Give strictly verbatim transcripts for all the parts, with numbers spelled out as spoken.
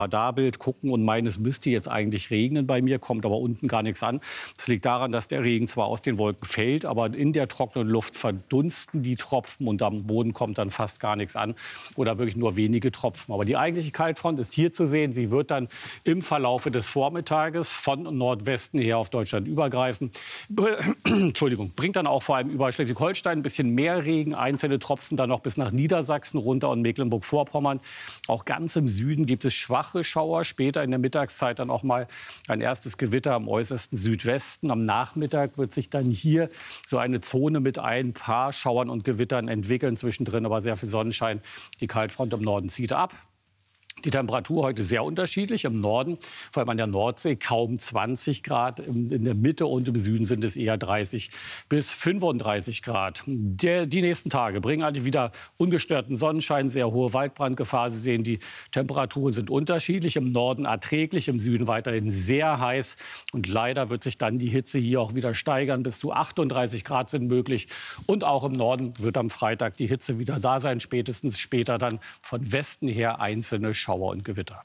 Radarbild gucken und meinen, es müsste jetzt eigentlich regnen bei mir, kommt aber unten gar nichts an. Das liegt daran, dass der Regen zwar aus den Wolken fällt, aber in der trockenen Luft verdunsten die Tropfen und am Boden kommt dann fast gar nichts an oder wirklich nur wenige Tropfen. Aber die eigentliche Kaltfront ist hier zu sehen. Sie wird dann im Verlaufe des Vormittages von Nordwesten her auf Deutschland übergreifen. Entschuldigung, bringt dann auch vor allem über Schleswig-Holstein ein bisschen mehr Regen, einzelne Tropfen dann noch bis nach Niedersachsen runter und Mecklenburg-Vorpommern. Auch ganz im Süden gibt es schwache Schauer, später in der Mittagszeit dann auch mal ein erstes Gewitter am äußersten Südwesten. Am Nachmittag wird sich dann hier so eine Zone mit ein paar Schauern und Gewittern entwickeln, zwischendrin aber sehr viel Sonnenschein. Die Kaltfront im Norden zieht ab. Die Temperatur heute sehr unterschiedlich. Im Norden, vor allem an der Nordsee, kaum zwanzig Grad. In der Mitte und im Süden sind es eher dreißig bis fünfunddreißig Grad. Der, die nächsten Tage bringen eigentlich wieder ungestörten Sonnenschein, sehr hohe Waldbrandgefahr. Sie sehen, die Temperaturen sind unterschiedlich. Im Norden erträglich, im Süden weiterhin sehr heiß. Und leider wird sich dann die Hitze hier auch wieder steigern. Bis zu achtunddreißig Grad sind möglich. Und auch im Norden wird am Freitag die Hitze wieder da sein. Spätestens später dann von Westen her einzelne Schauer und Gewitter.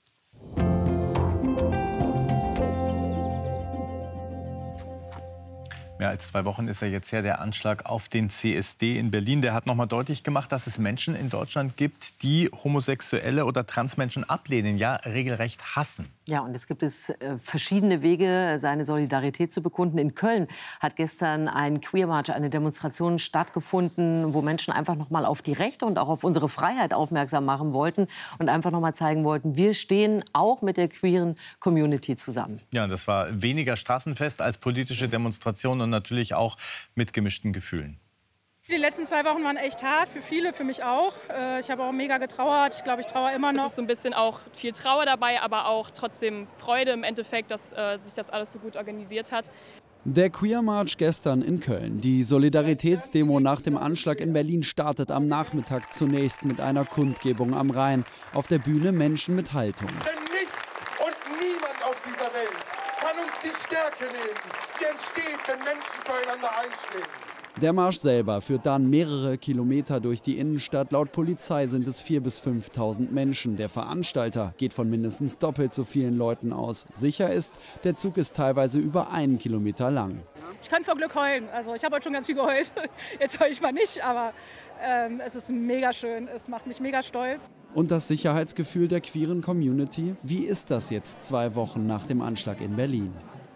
Mehr als zwei Wochen ist ja jetzt her, der Anschlag auf den C S D in Berlin. Der hat noch mal deutlich gemacht, dass es Menschen in Deutschland gibt, die Homosexuelle oder Transmenschen ablehnen, ja regelrecht hassen. Ja, und es gibt es äh, verschiedene Wege, seine Solidarität zu bekunden. In Köln hat gestern ein Queer March, eine Demonstration stattgefunden, wo Menschen einfach noch mal auf die Rechte und auch auf unsere Freiheit aufmerksam machen wollten und einfach noch mal zeigen wollten, wir stehen auch mit der queeren Community zusammen. Ja, das war weniger straßenfest als politische Demonstration und natürlich auch mit gemischten Gefühlen. Die letzten zwei Wochen waren echt hart, für viele, für mich auch. Ich habe auch mega getrauert, ich glaube, ich trauere immer noch. Es ist so ein bisschen auch viel Trauer dabei, aber auch trotzdem Freude im Endeffekt, dass äh, sich das alles so gut organisiert hat. Der Queer March gestern in Köln. Die Solidaritätsdemo nach dem Anschlag in Berlin startet am Nachmittag zunächst mit einer Kundgebung am Rhein. Auf der Bühne Menschen mit Haltung. Denn nichts und niemand auf dieser Welt kann uns die Stärke nehmen, die entsteht, wenn Menschen füreinander einstehen. Der Marsch selber führt dann mehrere Kilometer durch die Innenstadt. Laut Polizei sind es viertausend bis fünftausend Menschen. Der Veranstalter geht von mindestens doppelt so vielen Leuten aus. Sicher ist, der Zug ist teilweise über einen Kilometer lang. Ich kann vor Glück heulen. Also ich habe heute schon ganz viel geheult. Jetzt heule ich mal nicht, aber ähm, es ist mega schön. Es macht mich mega stolz. Und das Sicherheitsgefühl der queeren Community? Wie ist das jetzt zwei Wochen nach dem Anschlag in Berlin?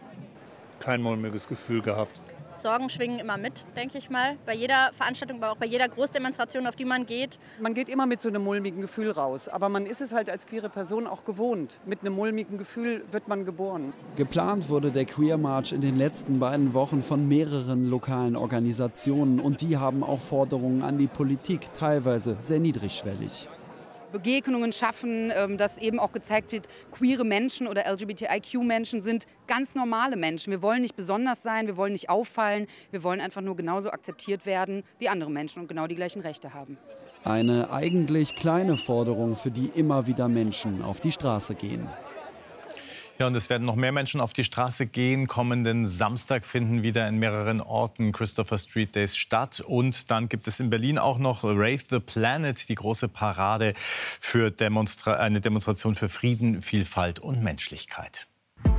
Kein mulmiges Gefühl gehabt. Sorgen schwingen immer mit, denke ich mal. Bei jeder Veranstaltung, aber auch bei jeder Großdemonstration, auf die man geht. Man geht immer mit so einem mulmigen Gefühl raus. Aber man ist es halt als queere Person auch gewohnt. Mit einem mulmigen Gefühl wird man geboren. Geplant wurde der Queer March in den letzten beiden Wochen von mehreren lokalen Organisationen. Und die haben auch Forderungen an die Politik, teilweise sehr niedrigschwellig. Begegnungen schaffen, dass eben auch gezeigt wird, queere Menschen oder L G B T I Q-Menschen sind ganz normale Menschen. Wir wollen nicht besonders sein, wir wollen nicht auffallen, wir wollen einfach nur genauso akzeptiert werden wie andere Menschen und genau die gleichen Rechte haben. Eine eigentlich kleine Forderung, für die immer wieder Menschen auf die Straße gehen. Ja, und es werden noch mehr Menschen auf die Straße gehen. Kommenden Samstag finden wieder in mehreren Orten Christopher Street Days statt. Und dann gibt es in Berlin auch noch Rave the Planet, die große Parade für Demonstra- eine Demonstration für Frieden, Vielfalt und Menschlichkeit.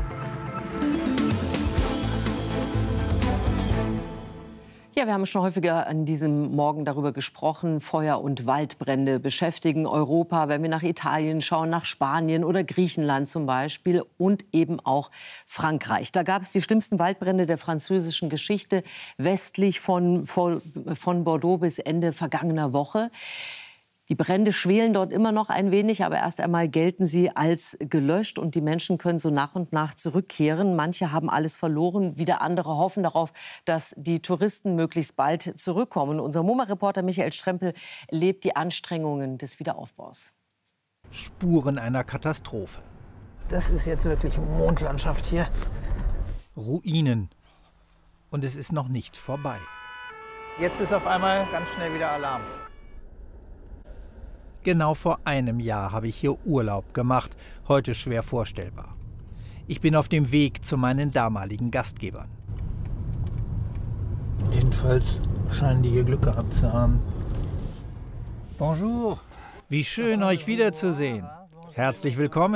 Ja, wir haben schon häufiger an diesem Morgen darüber gesprochen. Feuer- und Waldbrände beschäftigen Europa, wenn wir nach Italien schauen, nach Spanien oder Griechenland zum Beispiel und eben auch Frankreich. Da gab es die schlimmsten Waldbrände der französischen Geschichte westlich von, von, von Bordeaux bis Ende vergangener Woche. Die Brände schwelen dort immer noch ein wenig, aber erst einmal gelten sie als gelöscht und die Menschen können so nach und nach zurückkehren. Manche haben alles verloren, wieder andere hoffen darauf, dass die Touristen möglichst bald zurückkommen. Unser MoMA-Reporter Michael Strempel erlebt die Anstrengungen des Wiederaufbaus. Spuren einer Katastrophe. Das ist jetzt wirklich Mondlandschaft hier. Ruinen. Und es ist noch nicht vorbei. Jetzt ist auf einmal ganz schnell wieder Alarm. Genau vor einem Jahr habe ich hier Urlaub gemacht, heute schwer vorstellbar. Ich bin auf dem Weg zu meinen damaligen Gastgebern. Jedenfalls scheinen die hier Glück gehabt zu haben. Bonjour. Wie schön, euch wiederzusehen. Herzlich willkommen.